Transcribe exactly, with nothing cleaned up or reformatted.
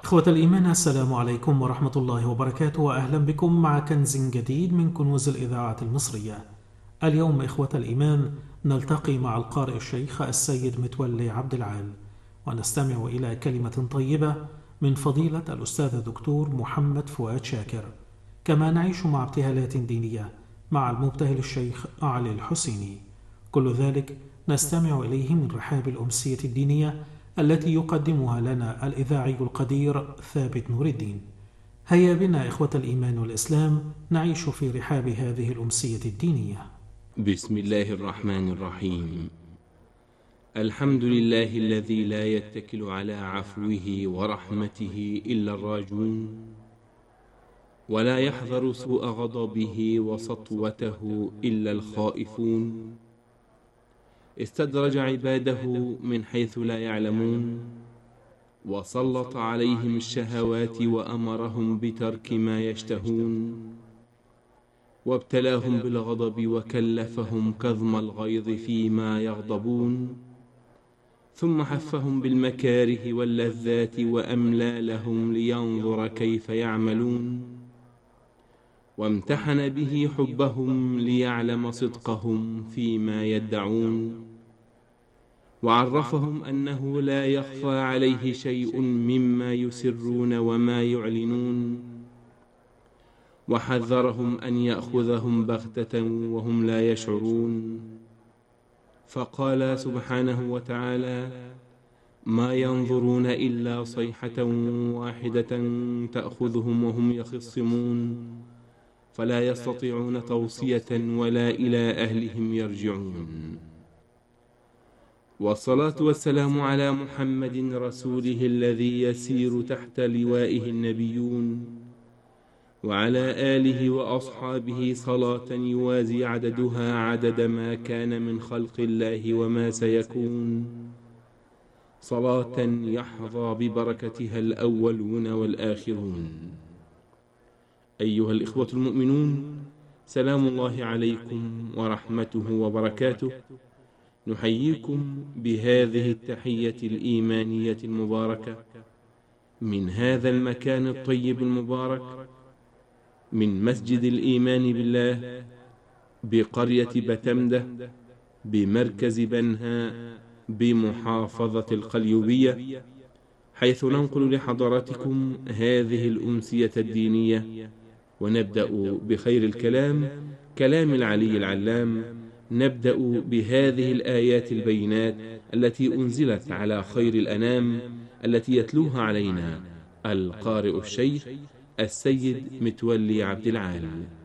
إخوة الإيمان، السلام عليكم ورحمة الله وبركاته، وأهلا بكم مع كنز جديد من كنوز الإذاعة المصرية. اليوم إخوة الإيمان نلتقي مع القارئ الشيخ السيد متولي عبد العال، ونستمع إلى كلمة طيبة من فضيلة الأستاذ الدكتور محمد فؤاد شاكر. كما نعيش مع ابتهالات دينية مع المبتهل الشيخ علي الحسيني. كل ذلك نستمع إليه من رحاب الأمسية الدينية التي يقدمها لنا الإذاعي القدير ثابت نور الدين. هيا بنا إخوة الإيمان والإسلام نعيش في رحاب هذه الأمسية الدينية. بسم الله الرحمن الرحيم. الحمد لله الذي لا يتكل على عفوه ورحمته إلا الراجون، ولا يحذر سوء غضبه وسطوته إلا الخائفون. استدرج عباده من حيث لا يعلمون، وسلط عليهم الشهوات وأمرهم بترك ما يشتهون، وابتلاهم بالغضب وكلفهم كظم الغيظ فيما يغضبون، ثم حفهم بالمكاره واللذات وأملى لهم لينظر كيف يعملون، وامتحن به حبهم ليعلم صدقهم فيما يدعون، وعرفهم أنه لا يخفى عليه شيء مما يسرون وما يعلنون، وحذرهم أن يأخذهم بغتة وهم لا يشعرون، فقال سبحانه وتعالى: ما ينظرون إلا صيحة واحدة تأخذهم وهم يخصمون، فلا يستطيعون توصية ولا إلى أهلهم يرجعون. والصلاة والسلام على محمد رسوله الذي يسير تحت لوائه النبيون، وعلى آله وأصحابه صلاة يوازي عددها عدد ما كان من خلق الله وما سيكون، صلاة يحظى ببركتها الأولون والآخرون. أيها الإخوة المؤمنون، سلام الله عليكم ورحمته وبركاته. نحييكم بهذه التحية الإيمانية المباركة من هذا المكان الطيب المبارك، من مسجد الإيمان بالله بقرية بتمدة بمركز بنها بمحافظة القليوبية، حيث ننقل لحضراتكم هذه الأمسية الدينية. ونبدأ بخير الكلام، كلام العلي العلام. نبدأ بهذه الآيات البينات التي أنزلت على خير الأنام، التي يتلوها علينا القارئ الشيخ السيد متولي عبد العال.